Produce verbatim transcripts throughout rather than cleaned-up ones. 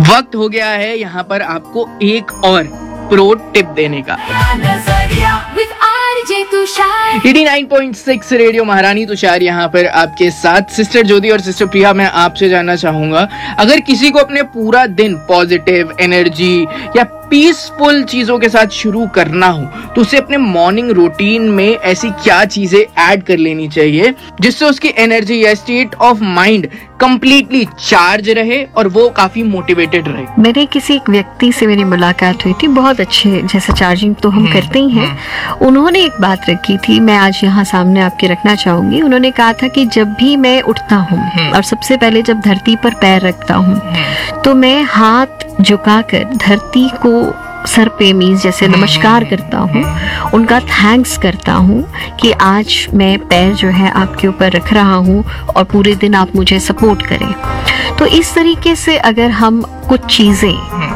वक्त हो गया है यहाँ पर आपको एक और प्रो टिप देने का। Eighty nine point six radio महारानी तुषार यहाँ पर आपके साथ। सिस्टर ज्योति और सिस्टर प्रिया, मैं आपसे जानना चाहूंगा, अगर किसी को अपने पूरा दिन पॉजिटिव एनर्जी या पीसफुल चीजों के साथ शुरू करना हो तो उसे अपने मॉर्निंग रूटीन में ऐसी क्या चीजें ऐड कर लेनी चाहिए जिससे उसकी एनर्जी या state of mind completely charge रहे और वो काफी मोटिवेटेड रहे? मेरे किसी एक व्यक्ति से मेरी मुलाकात हुई थी, बहुत अच्छे, जैसे चार्जिंग तो हम करते ही हैं। उन्होंने एक बात रखी थी, मैं आज यहाँ सामने आपके रखना चाहूंगी। उन्होंने कहा था कि जब भी मैं उठता हूँ और सबसे पहले जब धरती पर पैर रखता हूँ तो मैं हाथ झुकाकर धरती को सर पे मीन्स जैसे नमस्कार करता हूँ, उनका थैंक्स करता हूँ कि आज मैं पैर जो है आपके ऊपर रख रहा हूँ और पूरे दिन आप मुझे सपोर्ट करें। तो इस तरीके से अगर हम कुछ चीज़ें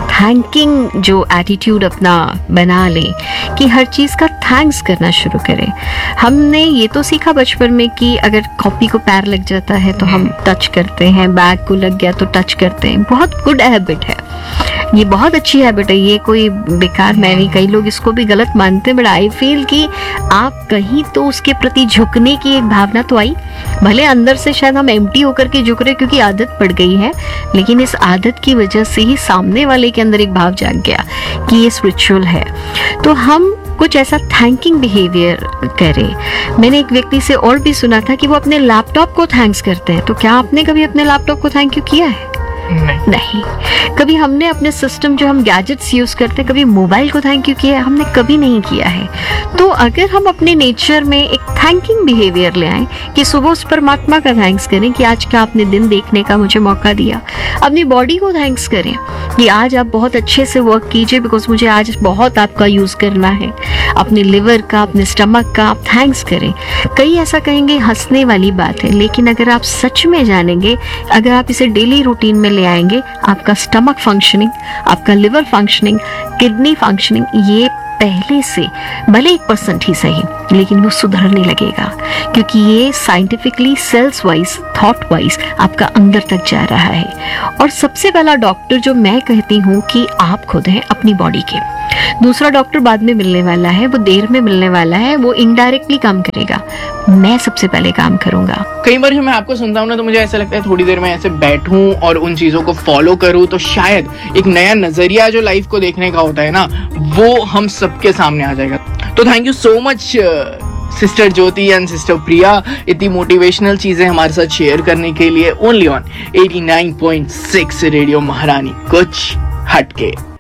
थैंकिंग जो एटीट्यूड अपना बना लें कि हर चीज़ का थैंक्स करना शुरू करें। हमने ये तो सीखा बचपन में कि अगर कॉपी को पैर लग जाता है तो हम टच करते हैं, बैग को लग गया तो टच करते हैं। बहुत गुड हैबिट है, ये बहुत अच्छी हैबिट है, ये कोई बेकार मैं नहीं, कई लोग इसको भी गलत मानते हैं, बट आई फील कि आप कहीं तो उसके प्रति झुकने की एक भावना तो आई। भले अंदर से शायद हम एम्प्टी होकर के झुक रहे क्योंकि आदत पड़ गई है, लेकिन इस आदत की वजह से ही सामने वाले के अंदर एक भाव जाग गया कि ये स्पिरिचुअल है। तो हम कुछ ऐसा थैंकिंग बिहेवियर करें। मैंने एक व्यक्ति से और भी सुना था कि वो अपने लैपटॉप को थैंक्स करते हैं। तो क्या आपने कभी अपने लैपटॉप को थैंक यू किया है? नहीं, नहीं। कभी हमने अपने सिस्टम जो हम गैजेट्स यूज करते हैं, कभी मोबाइल को थैंक यू किया है? हमने कभी नहीं किया है। तो अगर हम अपने नेचर में एक थैंकिंग बिहेवियर ले आए कि सुबह उस परमात्मा का थैंक्स करें कि आज का आपने दिन देखने का मुझे मौका दिया। अपनी बॉडी को थैंक्स करें कि आज आप बहुत अच्छे से वर्क कीजिए बिकॉज मुझे आज बहुत आपका यूज करना है। अपने लिवर का, अपने स्टमक का आप थैंक्स करें। कई ऐसा कहेंगे हंसने वाली बात है, लेकिन अगर आप सच में जानेंगे, अगर आप इसे डेली रूटीन में ले आएंगे, आपका स्टमक फंक्शनिंग, आपका लिवर फंक्शनिंग, किडनी फंक्शनिंग, ये पहले से भले एक परसेंट ही सही लेकिन वो सुधरने लगेगा क्योंकि ये scientifically sales wise, thought wise आपका अंदर तक जा रहा है। और सबसे पहला डॉक्टर जो मैं कहती हूँ कि आप खुद हैं अपनी बॉडी के। दूसरा डॉक्टर बाद में मिलने वाला है, वो देर में मिलने वाला है, वो इनडायरेक्टली काम करेगा। मैं सबसे पहले काम करूंगा। कई बार जब मैं आपको सुनता हूँ ना तो मुझे ऐसा लगता है थोड़ी देर में ऐसे बैठूं और उन चीजों को फॉलो करूं तो शायद एक नया नजरिया जो लाइफ को देखने का होता है ना, वो हम सबके सामने आ जाएगा। तो thank you so much sister Jyoti and sister प्रिया, इतनी मोटिवेशनल चीजें हमारे साथ शेयर करने के लिए। Only on eighty nine point six radio महारानी, कुछ हटके।